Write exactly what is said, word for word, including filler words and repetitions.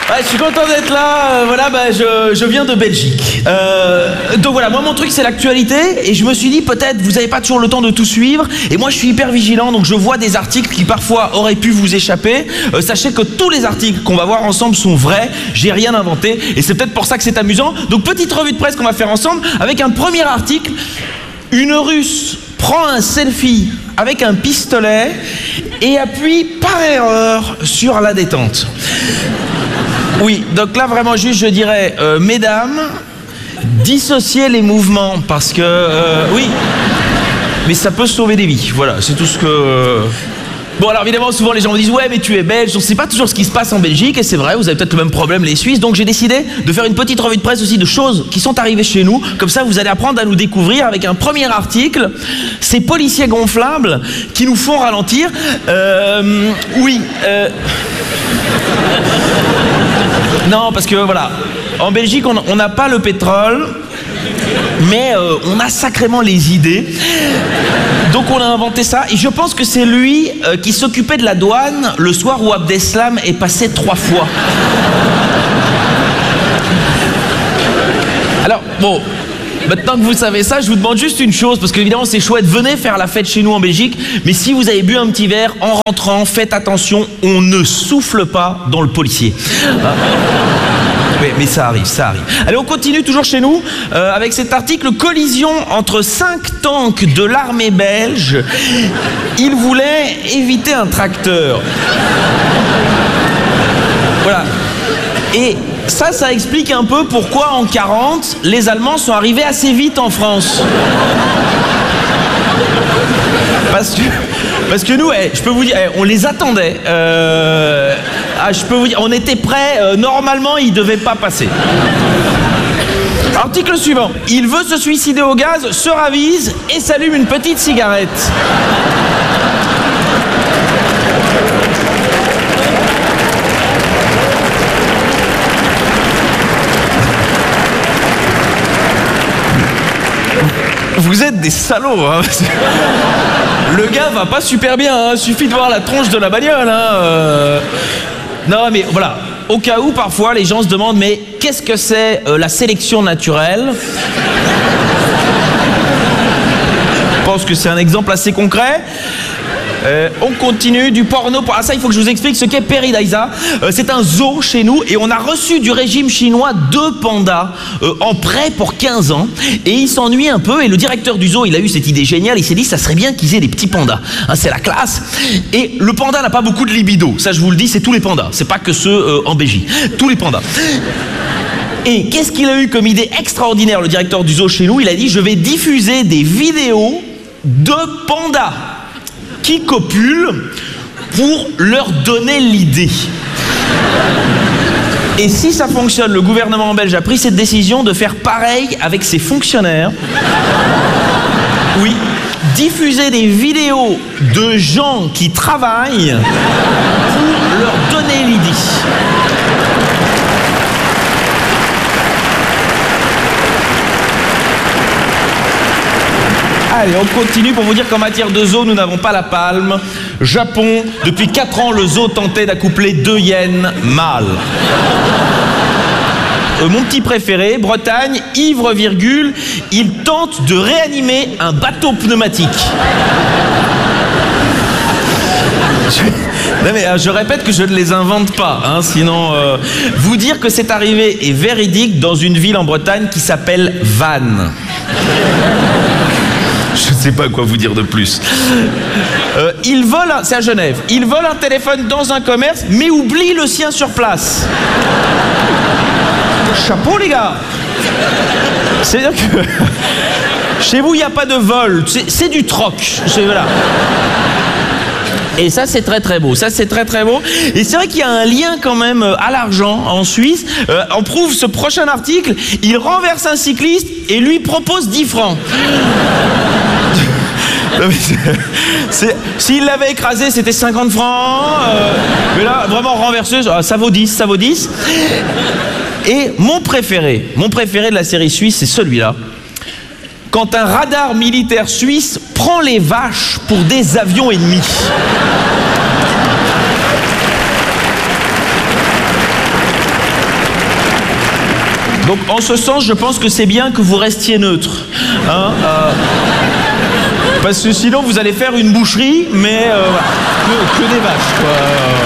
Ouais, je suis content d'être là. Euh, voilà, bah, je, je viens de Belgique. Euh, donc voilà, moi mon truc c'est l'actualité et je me suis dit peut-être vous n'avez pas toujours le temps de tout suivre et moi je suis hyper vigilant donc je vois des articles qui parfois auraient pu vous échapper. Euh, sachez que tous les articles qu'on va voir ensemble sont vrais, j'ai rien inventé et c'est peut-être pour ça que c'est amusant. Donc petite revue de presse qu'on va faire ensemble avec un premier article. Une Russe prend un selfie avec un pistolet et appuie par erreur sur la détente. Oui, donc là vraiment juste je dirais, euh, mesdames, dissociez les mouvements parce que, euh, oui, mais ça peut sauver des vies, voilà, c'est tout ce que... Euh... Bon alors évidemment souvent les gens me disent ouais mais tu es belge, on ne sait pas toujours ce qui se passe en Belgique et c'est vrai, vous avez peut-être le même problème les Suisses, donc j'ai décidé de faire une petite revue de presse aussi de choses qui sont arrivées chez nous, comme ça vous allez apprendre à nous découvrir avec un premier article, ces policiers gonflables qui nous font ralentir. Euh, oui, euh... non parce que voilà, en Belgique on n'a pas le pétrole, mais euh, on a sacrément les idées. Donc on a inventé ça et je pense que c'est lui euh, qui s'occupait de la douane le soir où Abdeslam est passé trois fois. Alors bon, maintenant que vous savez ça, je vous demande juste une chose parce qu'évidemment c'est chouette, venez faire la fête chez nous en Belgique, mais si vous avez bu un petit verre en rentrant, faites attention, on ne souffle pas dans le policier. Oui, mais ça arrive, ça arrive. Allez, on continue toujours chez nous euh, avec cet article. Collision entre cinq tanks de l'armée belge. Ils voulaient éviter un tracteur. Voilà. Et ça, ça explique un peu pourquoi en quarante, les Allemands sont arrivés assez vite en France. Parce que, parce que nous, eh, je peux vous dire, eh, on les attendait. Euh, ah, je peux vous dire, on était prêts. Euh, normalement, ils ne devaient pas passer. Article suivant. Il veut se suicider au gaz, se ravise et s'allume une petite cigarette. Vous êtes des salauds, hein. Le gars va pas super bien, hein. Suffit de voir la tronche de la bagnole, hein. Euh... Non mais voilà, au cas où parfois les gens se demandent mais qu'est-ce que c'est euh, la sélection naturelle? Je pense que c'est un exemple assez concret. Euh, on continue du porno. Ah ça il faut que je vous explique ce qu'est Peridaisa. Euh, c'est un zoo chez nous et on a reçu du régime chinois deux pandas euh, en prêt pour quinze ans et il s'ennuie un peu et le directeur du zoo il a eu cette idée géniale, il s'est dit ça serait bien qu'ils aient des petits pandas, hein, c'est la classe. Et le panda n'a pas beaucoup de libido, ça je vous le dis, c'est tous les pandas, c'est pas que ceux euh, en Belgique, tous les pandas. Et qu'est-ce qu'il a eu comme idée extraordinaire le directeur du zoo chez nous? Il a dit je vais diffuser des vidéos de pandas qui copulent pour leur donner l'idée. Et si ça fonctionne, le gouvernement belge a pris cette décision de faire pareil avec ses fonctionnaires. Oui, diffuser des vidéos de gens qui travaillent pour leur donner l'idée. Allez, on continue pour vous dire qu'en matière de zoo, nous n'avons pas la palme. Japon, depuis quatre ans, le zoo tentait d'accoupler deux hyènes mâles. Euh, mon petit préféré, Bretagne, ivre virgule, il tente de réanimer un bateau pneumatique. Je... Non mais euh, je répète que je ne les invente pas, hein, sinon euh, vous dire que c'est arrivé est véridique dans une ville en Bretagne qui s'appelle Vannes. Je ne sais pas quoi vous dire de plus. Euh, il vole, un... c'est à Genève, il vole un téléphone dans un commerce, mais oublie le sien sur place. Chapeau les gars. C'est-à-dire que chez vous il n'y a pas de vol, c'est du troc. Voilà. Et ça c'est très très beau, ça c'est très très beau. Et c'est vrai qu'il y a un lien quand même à l'argent en Suisse. Euh, on prouve ce prochain article, il renverse un cycliste et lui propose dix francs. S'il l'avait écrasé, c'était cinquante francs. Euh, mais là, vraiment renversé, ça vaut dix, ça vaut dix. Et mon préféré, mon préféré de la série suisse, c'est celui-là. Quand un radar militaire suisse prend les vaches pour des avions ennemis. Donc en ce sens, je pense que c'est bien que vous restiez neutre. Hein, euh, parce que sinon, vous allez faire une boucherie, mais euh, que, que des vaches, quoi.